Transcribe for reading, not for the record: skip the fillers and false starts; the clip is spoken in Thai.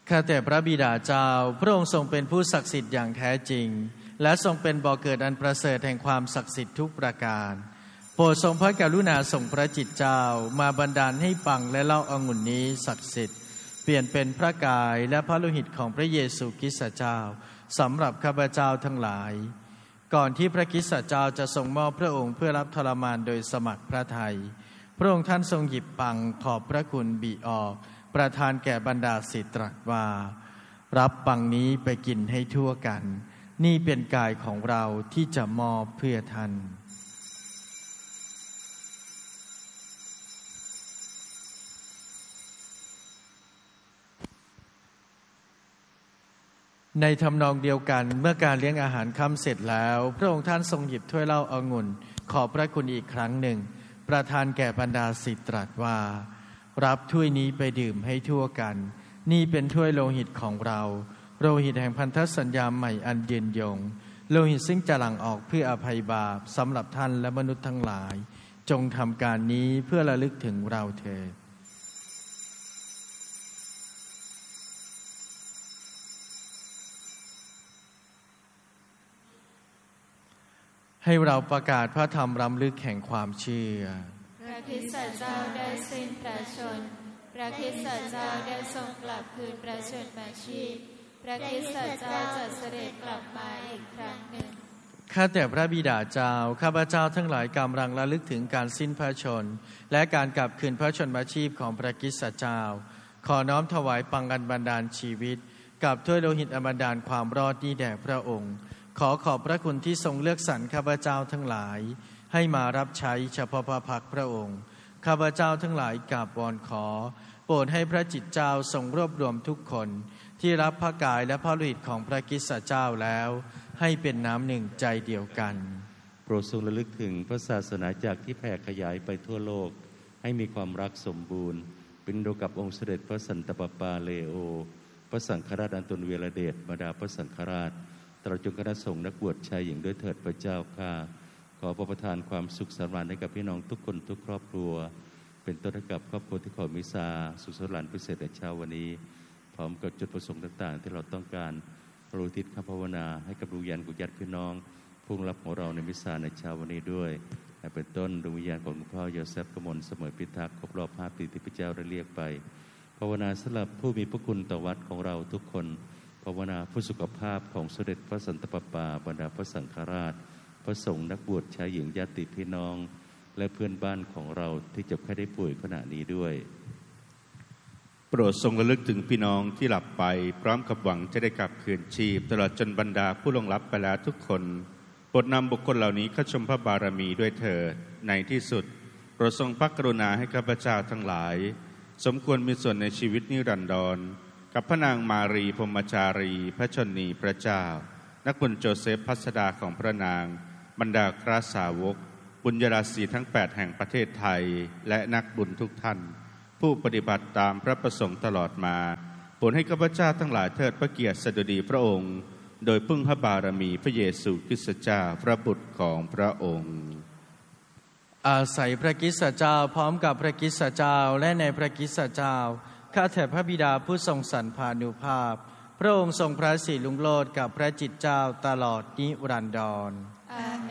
ข้าแต่พระบิดาเจ้าพระองค์ทรงเป็นผู้ศักดิ์สิทธิ์อย่างแท้จริงและทรงเป็นบ่อเกิดอันประเสริฐแห่งความศักดิ์สิทธิ์ทุกประการโปรดทรงพระกรุณาส่งพระจิตเจ้ามาบันดาลให้ปังและเหล้าองุ่นนี้ศักดิ์สิทธิ์เปลี่ยนเป็นพระกายและพระโลหิตของพระเยซูคริสต์เจ้าสำหรับข้าพเจ้าทั้งหลายก่อนที่พระคริสต์เจ้าจะทรงมอบพระองค์เพื่อรับทรมานโดยสมัครพระทัยพระองค์ท่านทรงหยิบปังขอบพระคุณบิออกประทานแก่บรรดาศิษย์ตรัสว่ารับปังนี้ไปกินให้ทั่วกันนี่เป็นกายของเราที่จะมอบเพื่อท่านในทำนองเดียวกันเมื่อการเลี้ยงอาหารค่ำเสร็จแล้วพระองค์ท่านทรงหยิบถ้วยเหล้าองุ่นขอบพระคุณอีกครั้งหนึ่งประทานแก่บรรดาศิษย์ตรัสว่ารับถ้วยนี้ไปดื่มให้ทั่วกันนี่เป็นถ้วยโลหิตของเราโลหิตแห่งพันธสัญญาใหม่อันยืนยงโลหิตซึ่งจะหลั่งออกเพื่ออภัยบาปสำหรับท่านและมนุษย์ทั้งหลายจงทำการนี้เพื่อระลึกถึงเราเถิดให้เราประกาศพระธรรมรำลึกแห่งความเชื่อพระคริสต์เจ้าได้สิ้นพระชนพระคริสต์เจ้าได้ทรงกลับคืนพระชนมาชีพพระคริสต์เจ้าจะเสด็จกลับมาอีกครั้งหนึ่งข้าแต่พระบิดาเจ้าข้าพเจ้าทั้งหลายกำลังระลึกถึงการสิ้นพระชนและการกลับคืนพระชนมาชีพของพระคริสต์เจ้าขอน้อมถวายปังอันบันดาลชีวิตกับถ้วยโลหิตอันบันดาลความรอดนี้แด่พระองค์ขอบพระคุณที่ทรงเลือกสรรข้าพเจ้าทั้งหลายให้มารับใช้เฉพาะพระพักพระองค์ข้าพเจ้าทั้งหลายกราบวอนขอโปรดให้พระจิตเจ้าทรงรวบรวมทุกคนที่รับพระกายและพระโลหิตของพระคริสต์เจ้าแล้วให้เป็นน้ำหนึ่งใจเดียวกันโปรดทรงระลึกถึงพระศาสนาจักรที่แผ่ขยายไปทั่วโลกให้มีความรักสมบูรณ์เป็นเดียวกับองค์เสด็จพระสันตะปาปาเลโอพระสังฆราชอันตนเวรเดชบรรดาพระสังฆราชตลอดจนคณะสงฆ์นักบวชชายหญิงด้วยเถิดพระเจ้าข้าขอประทานความสุขสำราญให้กับพี่น้องทุกคนทุกครอบครัวเป็นต้นให้กับครอบครัวที่ขอมิสาสุขสำราญพิเศษในเช้าวันนี้พร้อมกับจุดประสงค์ต่างๆที่เราต้องการโปรดทิศคำภาวนาให้กับดวงวิญญาณของญาติพี่น้องผู้รับของเราในมิสาในเช้าวันนี้ด้วยเป็นต้นดวงวิญญาณของหลวงพ่อโยเซฟกมลเสมอพิทักษ์ครบรอบ5 ปีที่พระเจ้าได้เรียกไปภาวนาสำหรับผู้มีพระคุณต่อวัดของเราทุกคนภาวนาผู้สุขภาพของสมเด็จพระสันตะปาปาบรรดาพระสังฆราชพระสงฆ์นักบวชชายหญิงญาติพี่น้องและเพื่อนบ้านของเราที่เจ็บไข้ได้ป่วยขณะนี้ด้วยโปรดทรงระลึกถึงพี่น้องที่หลับไปพร้อมกับหวังจะได้กลับคืนชีพตลอดจนบรรดาผู้ล่วงลับไปแล้วทุกคนโปรดนำบุคคลเหล่านี้เข้าชมพระบารมีด้วยเถิดในที่สุดโปรดทรงพระกรุณาให้ข้าพเจ้าทั้งหลายสมควรมีส่วนในชีวิตนิรันดรกับพระนางมารีพรหมจารีพระชนีพระเจ้านักบุญโจเซฟพัสดาของพระนางบรรดาคราสาวกบุญญาราศีทั้ง8แห่งประเทศไทยและนักบุญทุกท่านผู้ปฏิบัติตามพระประสงค์ตลอดมาโปรดให้ข้าพเจ้าทั้งหลายเทิดพระเกียรติสดุดีพระองค์โดยพึ่งพระบารมีพระเยซูคริสต์เจ้าพระบุตรของพระองค์อาศัยพระคริสต์เจ้าพร้อมกับพระคริสต์เจ้าและในพระคริสต์เจ้าข้าแต่พระบิดาผู้ทรงสรรพานุภาพพระองค์ทรงพระสิริรุ่งโรจน์กับพระจิตเจ้าตลอดนิรันดร